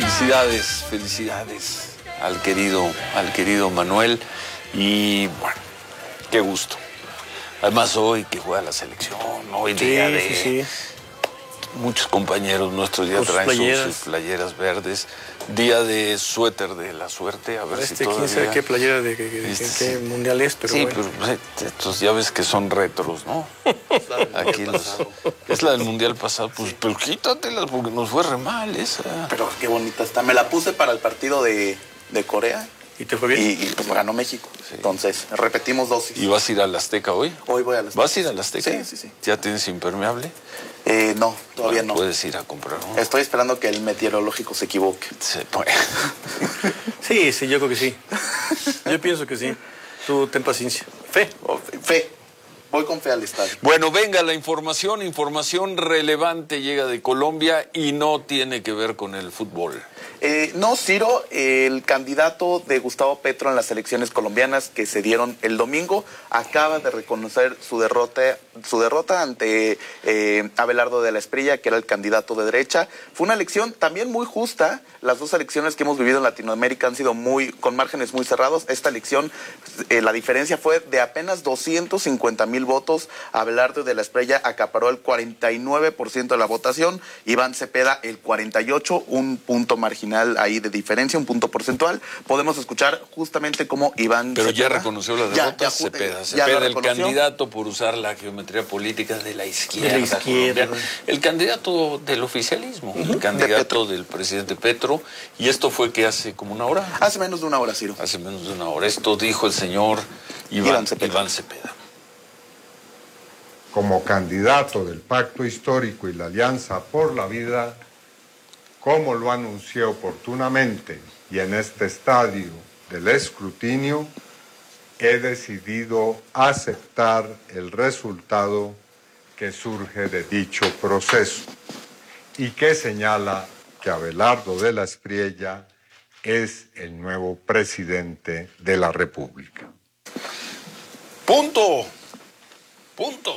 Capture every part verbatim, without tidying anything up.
Felicidades, felicidades al querido, al querido Manuel. Y bueno, qué gusto. Además hoy que juega la selección, hoy sí, día de... Sí, sí. Muchos compañeros nuestros ya Sus traen playeras. sus, sus playeras verdes. Día de suéter de la suerte, a ver Este, si todavía... quién sabe qué playera de, de, de este, qué sí. mundial es, pero sí, bueno. pero estos ya ves que son retros, ¿no? Aquí los... Es la del mundial pasado, pues, sí. Pero quítatelas porque nos fue re mal esa. Pero qué bonita está. Me la puse para el partido de, de Corea. ¿Y te fue bien? Y, y pues ganó México. Sí. Entonces, repetimos dosis. ¿Y vas a ir al Azteca hoy? Hoy voy al Azteca. ¿Vas a ir al Azteca? Sí, sí, sí. ¿Ya tienes impermeable? Eh, no, todavía bueno, no. Puedes ir a comprar uno. Estoy esperando que el meteorológico se equivoque. Se puede. Sí, sí, yo creo que sí. Yo pienso que sí. Tú ten paciencia. Fe. Oh, fe. fe. Voy con fe al estadio. Bueno, venga la información. Información relevante llega de Colombia y no tiene que ver con el fútbol. Eh, no, Ciro, el candidato de Gustavo Petro en las elecciones colombianas que se dieron el domingo, acaba de reconocer su derrota, su derrota ante eh, Abelardo de la Espriella, que era el candidato de derecha. Fue una elección también muy justa. Las dos elecciones que hemos vivido en Latinoamérica han sido muy con márgenes muy cerrados. Esta elección, eh, la diferencia fue de apenas doscientos cincuenta mil votos. Abelardo de la Espriella acaparó el cuarenta y nueve por ciento de la votación. Iván Cepeda el cuarenta y ocho por ciento, un punto marginal ahí de diferencia, un punto porcentual. Podemos escuchar justamente cómo Iván Pero Cepeda, ya reconoció la derrota. Ya, ya, Cepeda, ya Cepeda el candidato por usar la geometría política de la izquierda, de la izquierda. El candidato del oficialismo, uh-huh. el candidato de del presidente Petro. Y esto fue que hace como una hora. Hace menos de una hora, Ciro. Hace menos de una hora. Esto dijo el señor Iván, Iván, Cepeda. Iván Cepeda. Como candidato del Pacto Histórico y la Alianza por la Vida, como lo anuncié oportunamente y en este estadio del escrutinio, he decidido aceptar el resultado que surge de dicho proceso y que señala que Abelardo de la Espriella es el nuevo presidente de la República. Punto. Punto.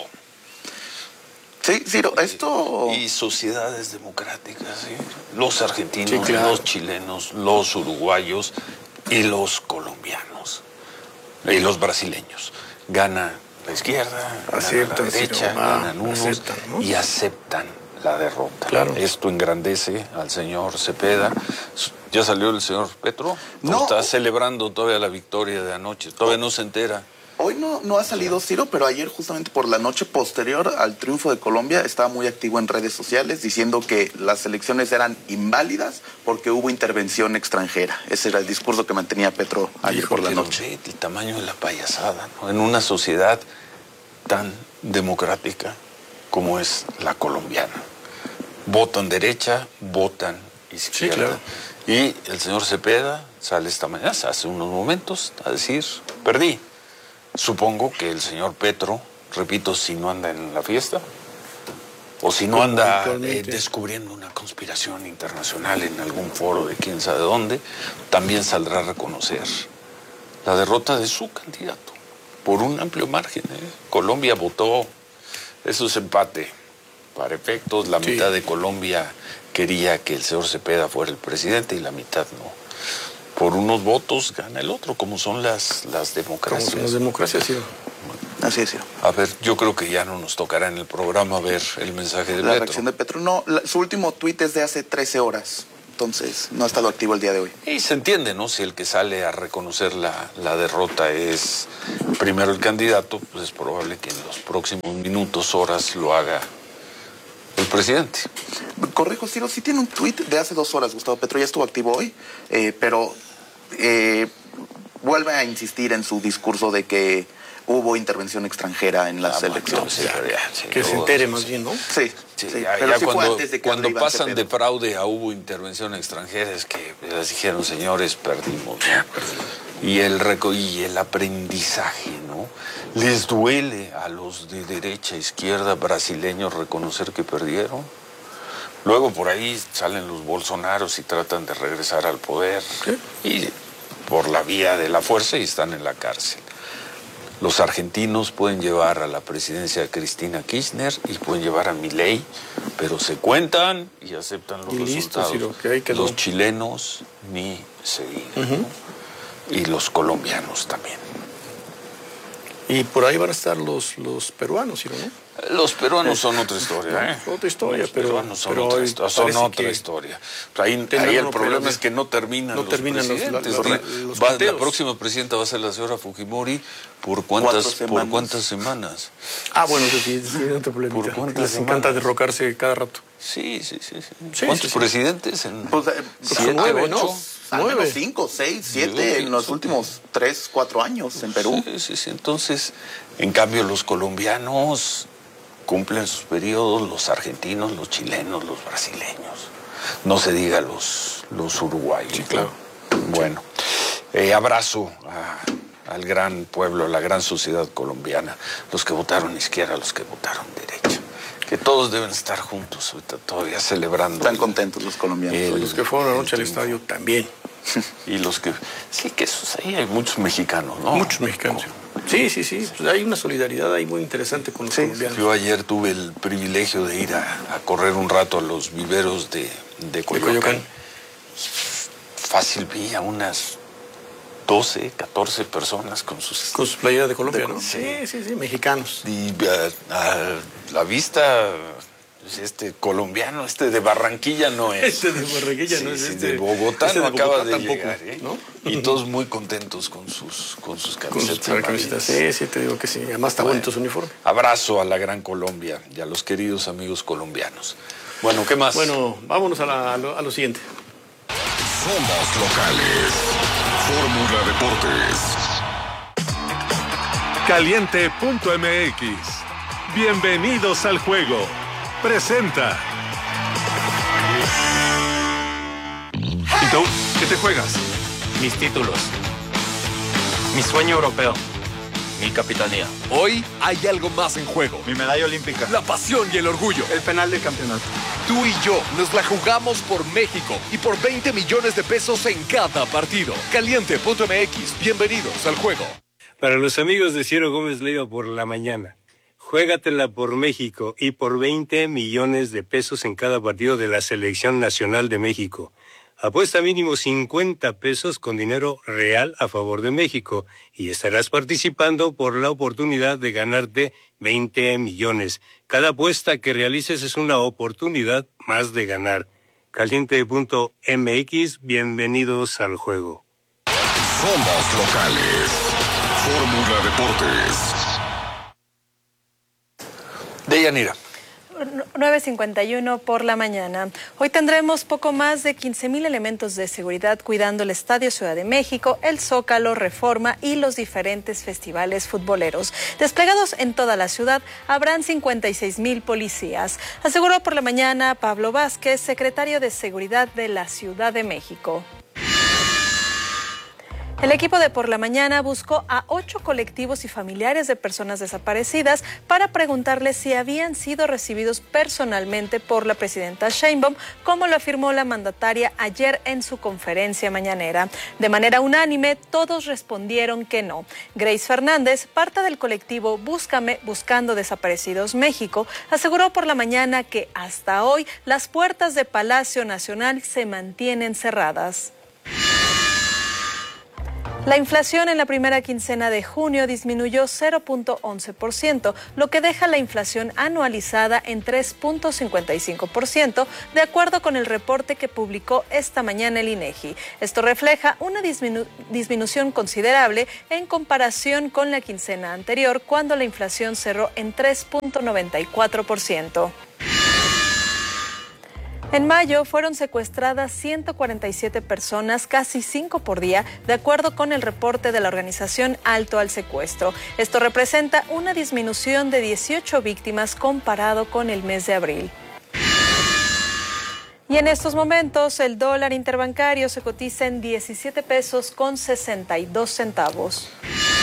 Sí, Ciro, esto... Y sociedades democráticas, ¿sí? Los argentinos, sí, claro. Los chilenos, los uruguayos y los colombianos. Y los brasileños. Gana la izquierda, aceptan, gana la derecha, sí, no, ganan unos aceptan, ¿no? y aceptan la derrota. Claro. Esto engrandece al señor Cepeda. ¿Ya salió el señor Petro? No. Está celebrando todavía la victoria de anoche. Todavía no se entera. Hoy no, no ha salido Ciro, pero ayer justamente por la noche posterior al triunfo de Colombia estaba muy activo en redes sociales diciendo que las elecciones eran inválidas porque hubo intervención extranjera. Ese era el discurso que mantenía Petro ayer por la noche. El tamaño de la payasada, ¿no? En una sociedad tan democrática como es la colombiana. Votan derecha, votan izquierda. Sí, claro. Y el señor Cepeda sale esta mañana, hace unos momentos, a decir, perdí. Supongo que el señor Petro, repito, si no anda en la fiesta, o si no anda eh, descubriendo una conspiración internacional en algún foro de quién sabe dónde, también saldrá a reconocer la derrota de su candidato, por un amplio margen. ¿eh? Colombia votó, eso es empate. Para efectos, la sí. mitad de Colombia quería que el señor Cepeda fuera el presidente y la mitad no. Por unos votos gana el otro, como son las, las democracias. Como son las democracias, sí. Así es, sí. A ver, yo creo que ya no nos tocará en el programa ver el mensaje de la Petro. La reacción de Petro, no, la, su último tuit es de hace trece horas, entonces no ha estado activo el día de hoy. Y se entiende, ¿no? Si el que sale a reconocer la, la derrota es primero el candidato, pues es probable que en los próximos minutos, horas, lo haga el presidente. Corrijo, Ciro, sí tiene un tuit de hace dos horas, Gustavo Petro, ya estuvo activo hoy, eh, pero eh, vuelve a insistir en su discurso de que hubo intervención extranjera en las ah, elecciones. No, sí, ya, sí, que no, se entere sí, más sí. bien, ¿no? Sí, sí, sí ya, pero ya sí cuando, fue antes de que cuando Iván pasan Cepeda. de fraude a hubo intervención extranjera, es que les dijeron, señores, perdimos, ¿no? Y el, y el aprendizaje, ¿no? Les duele a los de derecha, izquierda, brasileños reconocer que perdieron. Luego por ahí salen los bolsonaros y tratan de regresar al poder. ¿Qué? Y por la vía de la fuerza y están en la cárcel. Los argentinos pueden llevar a la presidencia a Cristina Kirchner y pueden llevar a Milei, pero se cuentan y aceptan los y resultados. Listo, Ciro, que ahí quedó. Los chilenos ni se diga, uh-huh. ¿no? Y los colombianos también. Y por ahí van a estar los, los peruanos, Ciro, ¿no? Los peruanos son otra historia, ¿eh? Otra historia, los pero... peruanos son pero otra, histo son otra que historia. Ahí, ahí el problema es que no terminan no los terminan presidentes. Los, la, la, los va, la próxima presidenta va a ser la señora Fujimori. ¿Por cuántas, ¿por cuántas semanas? Ah, bueno, eso sí, sí, otro problema. ¿Por cuántas Les semanas? encanta derrocarse cada rato. Sí, sí, sí. sí. sí ¿Cuántos sí, presidentes? Sí. En pues, eh, siete, nueve, ocho, ¿no? Al menos cinco, seis, siete en los últimos tres, cuatro años en Perú. Sí, sí, sí. Entonces, en cambio, los colombianos cumplen sus periodos, los argentinos, los chilenos, los brasileños. No se diga los, los uruguayos. Sí, claro. Bueno, eh, abrazo a, al gran pueblo, a la gran sociedad colombiana, los que votaron izquierda, los que votaron derecha. Que todos deben estar juntos ahorita todavía celebrando. Están contentos los colombianos. El, los que fueron anoche al estadio también. Y los que... Sí, que esos, ahí hay muchos mexicanos, ¿no? Muchos mexicanos. Sí, sí, sí. Pues hay una solidaridad ahí muy interesante con los sí, colombianos. Yo ayer tuve el privilegio de ir a, a correr un rato a los viveros de, de Coyoacán. De Coyoacán. Fácil vi a unas doce, catorce personas con sus... Con sus playeras de Colombia, de, ¿no? Sí, sí, sí, sí, mexicanos. Y a, a la vista... Este colombiano, este de Barranquilla no es. Este de Barranquilla sí, no es. Sí, este de Bogotá este no de acaba Bogotá de tampoco, llegar, ¿eh? ¿no? Y todos muy contentos con sus, con sus camisetas. Con sus camisetas. Sí, sí, te digo que sí. Además está bueno, bonito su uniforme. Abrazo a la gran Colombia y a los queridos amigos colombianos. Bueno, ¿qué más? Bueno, vámonos a, la, a, lo, a lo siguiente. Somos locales. Fórmula Deportes. Caliente punto M X. Bienvenidos al juego. Presenta. ¿Y tú? ¿Qué te juegas? Mis títulos. Mi sueño europeo. Mi capitanía. Hoy hay algo más en juego. Mi medalla olímpica. La pasión y el orgullo. El penal del campeonato. Tú y yo nos la jugamos por México y por veinte millones de pesos en cada partido. Caliente punto M X. Bienvenidos al juego. Para los amigos de Ciro Gómez Leiva por la mañana. Juégatela por México y por veinte millones de pesos en cada partido de la Selección Nacional de México. Apuesta mínimo cincuenta pesos con dinero real a favor de México y estarás participando por la oportunidad de ganarte veinte millones. Cada apuesta que realices es una oportunidad más de ganar. Caliente punto M X, bienvenidos al juego. Somos locales. Fórmula Deportes. Deyanira. nueve cincuenta y uno por la mañana. Hoy tendremos poco más de quince mil elementos de seguridad cuidando el Estadio Ciudad de México, el Zócalo, Reforma y los diferentes festivales futboleros. Desplegados en toda la ciudad, habrán cincuenta y seis mil policías. Aseguró por la mañana Pablo Vázquez, secretario de Seguridad de la Ciudad de México. El equipo de Por la Mañana buscó a ocho colectivos y familiares de personas desaparecidas para preguntarles si habían sido recibidos personalmente por la presidenta Sheinbaum, como lo afirmó la mandataria ayer en su conferencia mañanera. De manera unánime, todos respondieron que no. Grace Fernández, parte del colectivo Búscame Buscando Desaparecidos México, aseguró por la mañana que hasta hoy las puertas de Palacio Nacional se mantienen cerradas. La inflación en la primera quincena de junio disminuyó cero punto once por ciento, lo que deja la inflación anualizada en tres punto cincuenta y cinco por ciento, de acuerdo con el reporte que publicó esta mañana el INEGI. Esto refleja una disminu- disminución considerable en comparación con la quincena anterior, cuando la inflación cerró en tres punto noventa y cuatro por ciento. En mayo fueron secuestradas ciento cuarenta y siete personas, casi cinco por día, de acuerdo con el reporte de la organización Alto al Secuestro. Esto representa una disminución de dieciocho víctimas comparado con el mes de abril. Y en estos momentos el dólar interbancario se cotiza en diecisiete pesos con sesenta y dos centavos.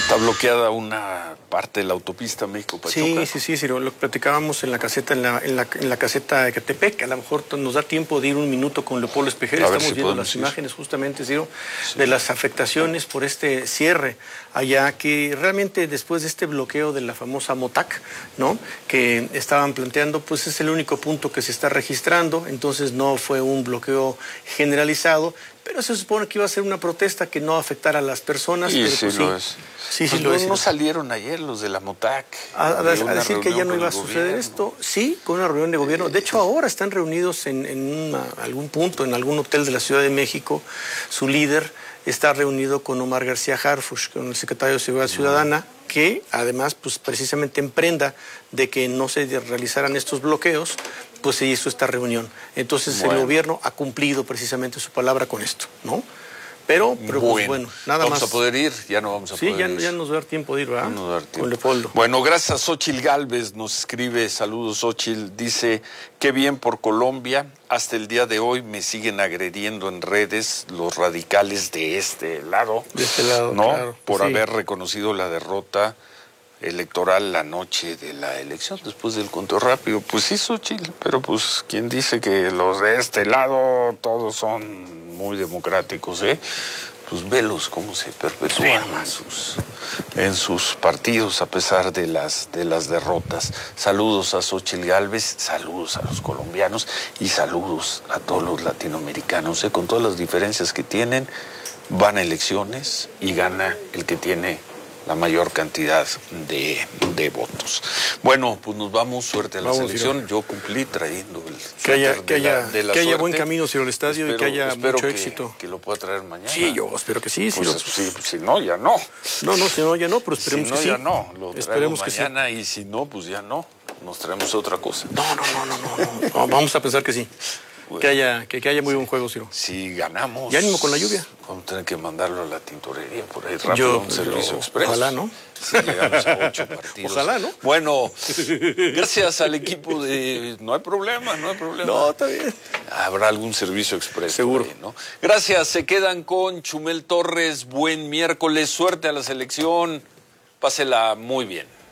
Está bloqueada una parte de la autopista México-Pachuca. Sí, sí, sí, sí, lo platicábamos en la caseta, en la, en la, en la caseta de Catepec. A lo mejor nos da tiempo de ir un minuto con Leopoldo Espejel. Estamos si viendo las ir. imágenes justamente, Ciro, sí. de las afectaciones por este cierre allá, que realmente después de este bloqueo de la famosa MOTAC, ¿no?, que estaban planteando, pues es el único punto que se está registrando, entonces no fue un bloqueo generalizado, pero se supone que iba a ser una protesta que no afectara a las personas. Y pero sí, pues, lo sí. es. Sí, pues sí, no, lo es. no salieron ayer los de la MOTAC. A, a, a decir que ya no iba a suceder gobierno. esto. Sí, con una reunión de gobierno. De hecho, ahora están reunidos en, en una, algún punto, en algún hotel de la Ciudad de México. Su líder está reunido con Omar García Harfuch, con el secretario de Seguridad Ciudadana, que además, pues precisamente en prenda de que no se realizaran estos bloqueos, pues se hizo esta reunión. Entonces bueno. el gobierno ha cumplido precisamente su palabra con esto, ¿no? Pero, pero bueno, pues bueno, nada vamos más. Vamos a poder ir, ya no vamos a sí, poder ya, ir. ya nos va a dar tiempo de ir, ¿verdad? No nos va a dar tiempo. Con Leopoldo. Bueno, gracias a Xochitl Gálvez, nos escribe, saludos Xochitl, dice, qué bien por Colombia, hasta el día de hoy me siguen agrediendo en redes los radicales de este lado. De este lado, ¿no? claro. Por sí. haber reconocido la derrota electoral la noche de la elección, después del conteo rápido. Pues sí, Xochitl, pero pues, ¿quién dice que los de este lado todos son muy democráticos, eh? Pues velos cómo se perpetúan en sus, en sus partidos a pesar de las, de las derrotas. Saludos a Xochitl Gálvez, saludos a los colombianos y saludos a todos los latinoamericanos. ¿eh? Con todas las diferencias que tienen, van a elecciones y gana el que tiene la mayor cantidad de, de votos. Bueno, pues nos vamos, suerte a la vamos, selección. Ciro. Yo cumplí trayendo el que haya, que haya, la, de la que haya suerte. buen camino hacia el estadio espero, y que haya mucho que, éxito. Que lo pueda traer mañana. Sí, yo espero que sí. Pues, Ciro. sí si no, ya no. No, no, si no, ya no, pero esperemos si no, que sí. ya no, lo esperemos mañana que sí. Y si no, pues ya no. Nos traemos otra cosa. No, no, no, no, no. no. no vamos a pensar que sí. Bueno, que haya que, que haya muy sí. buen juego, Ciro. Si ganamos. Y ánimo con la lluvia. Vamos a tener que mandarlo a la tintorería por ahí rápido, yo, un servicio yo, expreso. Ojalá, ¿no? Si llegamos a ocho partidos. Ojalá, ¿no? Bueno, gracias al equipo de... No hay problema, no hay problema. No, está bien. Habrá algún servicio expreso. Seguro. Ahí, ¿no? Gracias, se quedan con Chumel Torres. Buen miércoles, suerte a la selección. Pásela muy bien.